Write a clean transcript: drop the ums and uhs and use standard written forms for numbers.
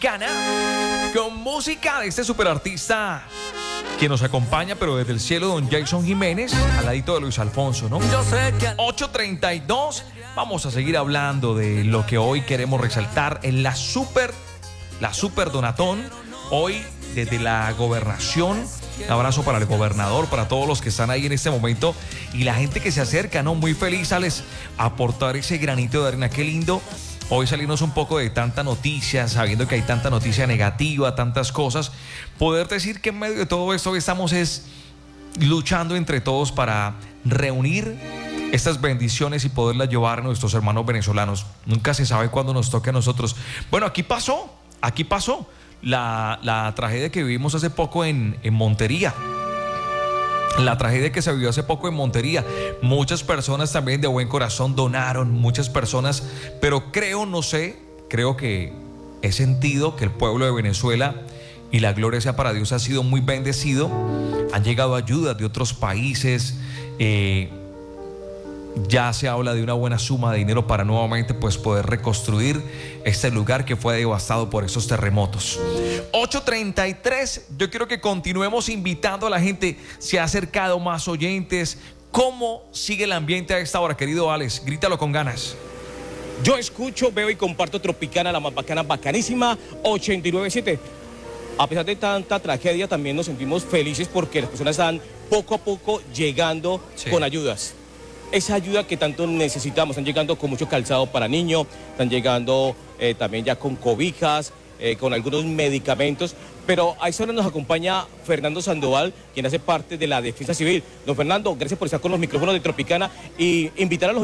Tropicana con música de este superartista que nos acompaña, pero desde el cielo, don Jason Jiménez, al ladito de Luis Alfonso, ¿no? 8:32. Vamos a seguir hablando de lo que hoy queremos resaltar en la super donatón. Hoy, desde la gobernación, un abrazo para el gobernador, para todos los que están ahí en este momento y la gente que se acerca, ¿no? Muy feliz a aportar ese granito de arena. Qué lindo hoy salirnos un poco de tanta noticia, sabiendo que hay tanta noticia negativa, tantas cosas. Poder decir que en medio de todo esto estamos luchando entre todos para reunir estas bendiciones y poderlas llevar a nuestros hermanos venezolanos. Nunca se sabe cuándo nos toque a nosotros. Bueno, aquí pasó la tragedia que vivimos hace poco en Montería. La tragedia que se vivió hace poco en Montería. Muchas personas también de buen corazón donaron, muchas personas, pero creo que he sentido que el pueblo de Venezuela, y la gloria sea para Dios, ha sido muy bendecido. Han llegado ayudas de otros países. Ya se habla de una buena suma de dinero para nuevamente poder reconstruir este lugar que fue devastado por esos terremotos. 8:33. Yo quiero que continuemos invitando a la gente. Se ha acercado más oyentes. ¿Cómo sigue el ambiente a esta hora, querido Alex? Grítalo con ganas. Yo escucho, veo y comparto Tropicana, la más bacana, bacanísima, 89.7. A pesar de tanta tragedia, también nos sentimos felices porque las personas están poco a poco llegando con ayudas. Esa ayuda que tanto necesitamos. Están llegando con mucho calzado para niños, están llegando también ya con cobijas, con algunos medicamentos. Pero a esta hora nos acompaña Fernando Sandoval, quien hace parte de la Defensa Civil. Don Fernando, gracias por estar con los micrófonos de Tropicana y invitar a los